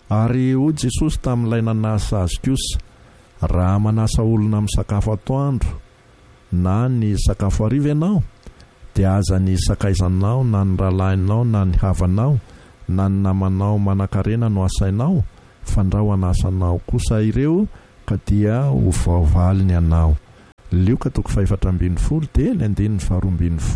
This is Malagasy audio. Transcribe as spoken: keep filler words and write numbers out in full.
Ary hoy Jesosy tamin'ilay nanasa azy kosa, raha manasa olona amin'ny sakafo atoandro na ny sakafo hariva ianao, dia aza ny sakaizanao na ny rahalahinao na ny havanao na ny namanao manan-karena no asainao, fandrao anasanao kosa ireo ka dia ho vaovaliny ianao. Lioka toko faefatra ambin'ny folo dia ny andininy faharoa ambin'ny folo.